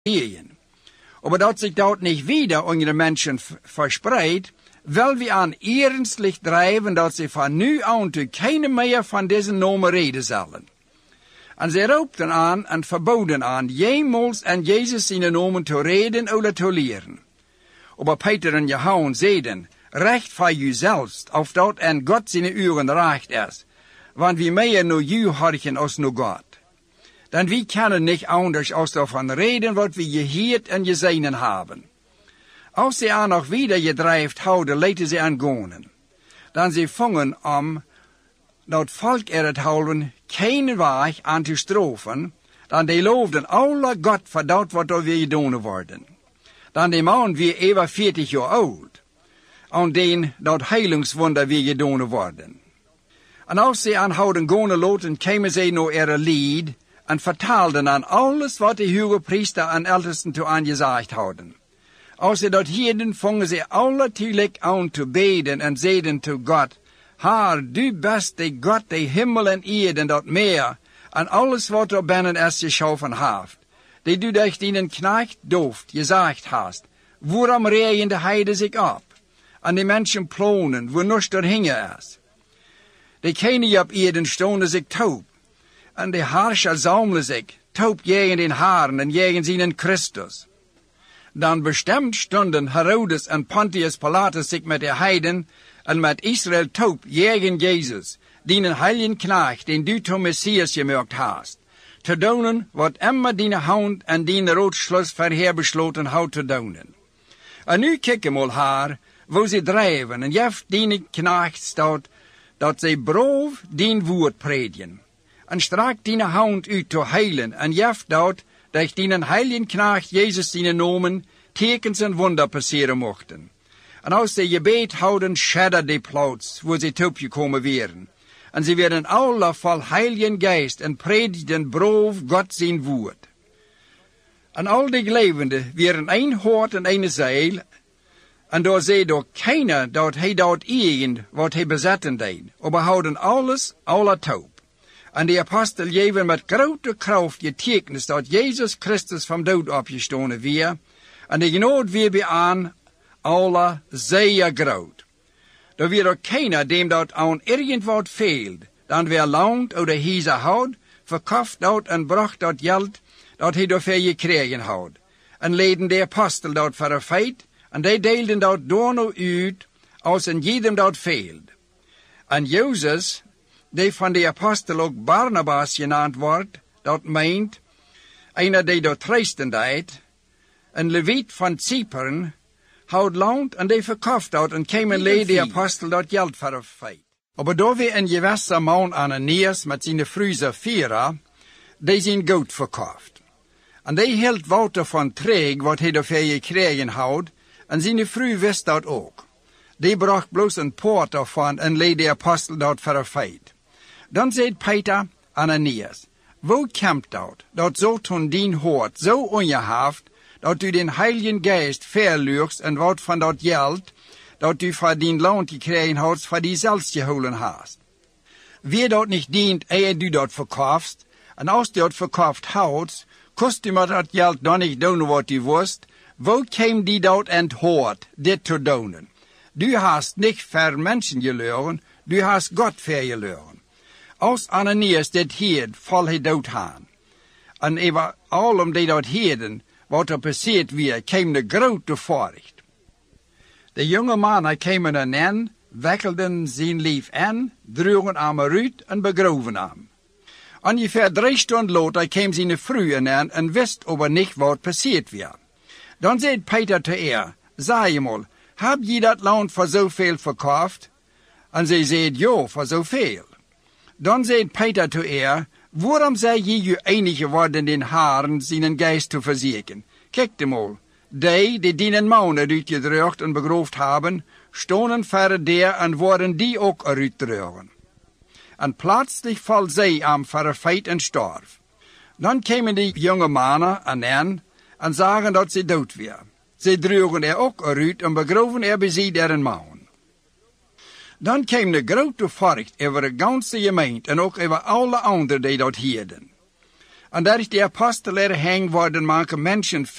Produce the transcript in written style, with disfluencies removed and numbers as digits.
gehen. Aber dat sich dort nicht wieder unter den Menschen verspreidt, weil wir an ernstlich drijven dat sie von nu an zu keine mehr von diesen Namen reden sollen. En sie roepten aan en verboden aan jemals en Jezus zijn namen te reden oder te leren. Aber Peter en Johannes zeiden, recht voor jezelf, of dat en God zijn uren recht is, want wie meer nu u harken als nu God. Dan wie kunnen niet anders als daarvan reden wat we gehoord en gezien hebben. Als sie aan nog wieder gedrijft houden, laten ze aan gaan. Dan ze vangen om dat volk het houden geen weg aan te strofen, dan die loofden alle God voor dat wat er weer gedaan worden. Dan die man weer over 40 jaar oud, aan den dat heilingswonder weer gedaan worden. En als ze aanhouden gaan laten, kwamen ze naar ihre lied en vertaalden aan alles wat de hoge priester en ältesten toe aangezegd hadden. Als ze dat hielden, vangen ze alle tegelijk aan te beden en zeiden tot God, Heer, du bist de God, de hemel en aarde en dat meer, en alles wat er binnen is geschaffen heeft. Die du durch deinen Knecht dooft, gezegd hast, waarom regen de heide zich op? En de mensen plonen, wo niets er hingen is. De koningen op aarde stonden zich taub, en de herrscher zamelen zich, taub tegen den Herren en tegen zijn Christus. Dan bestemd stonden Herodes en Pontius Pilatus zich met de heiden en met Israël taub tegen Jezus, die heiligen knecht, den du tot Messias gemaakt hast, te doen wat immer die hand en die roodschluss verheerbesloten houdt te doen. En nu kijk mal haar, wo ze drijven, en jeft die knecht staat, dat ze broof die woord predigen. En strak die hand uit te heilen, en jeft dat die heiligen knecht Jezus die nomen, tekens en wunder passeren mochten. En als ze gebed houden, schedder die plaats, wo ze toepgekomen wären. En ze werden alle vol heiligen geest en predigden broof God zijn woord. En al die levenden waren een hoort en een zeil, en door zei door keiner dat hij dat irgend wat hij bezetten deed, maar houden alles, alle taub. En de apostel geven met grote kracht getekend dat Jezus Christus van dood opgestonden weer, en de genood weer bij aan, alle zeer groot. Er weer ook keiner dem dat aan irgendwat fehlt, dan weer langt oder hiezer houd, verkauft dat en bracht dat geld dat hij daarvoor gekregen had. En leden de apostel dat voor een feit, en die deelden dat door nou uit, als en jedem dat fehlt. En Jezus, die van de apostel ook Barnabas genaamd wordt, dat meent, einer die dat treisten deed, een leviet van Cypern, houd land en die verkauft dat en kwam en leed de apostel dat geld voor een feit. Maar daar weer een gewisse man Ananias met zijn vrouw Sapphira, die zijn goud verkauft. En die hield Wouter van Treeg wat hij daarvoor gekregen had, en zijn vrouw wist dat ook. Die bracht bloos een poort ervan en leed de apostel dat voor een feit. Dan zei Peter Ananias, wo komt dat zo toen dien hoort zo ongehaft, dat u den Heiligen Geest verlucht en wat van dat geld, dat u voor dien land gekregen had, voor die zelfs geholen hast. Wie dat niet dient, eer du dat verkauft, en als du dat verkauft houdt, kost u met dat geld dan niet doen wat u wist, wo kwam die dat en hoort, dit te doen? Du hast niet voor mensen geleuren, du hast God vergeleuren. Als Ananias dit hield, val hij dood aan. En over allem die dat hielden, wat er passeerd weer, kwam de grote furcht. De jonge mannen kwamen aan, wekkelden zijn lief aan, droegen hem eruit en begroven hem. Ongeveer 3 stunden later kwam zijn vrouw aan en wist over niet wat passeerd weer. Dan zei Peter te haar, zeg je mal, heb je dat land voor zoveel verkauft? En zij zei, ja, voor zoveel. Dan zei Peter te haar, waarom zei je je enige worden den Herren zijn geest te verzekeren? Kijk mal, die dienen mannen uitgedrukt en begroofd hebben, stonden verder der en worden die ook uitdrugen. En plötzlich valt zij aan voor een feit en storf. Dan kwamen die jonge mannen aan en zagen dat ze dood waren. Ze droegen ook uit en begroven bij der een man. Dan kwam de grote furcht over de ganse gemeente en ook over alle anderen die dat hielden. En dat is die apostelere hang worden manche mensen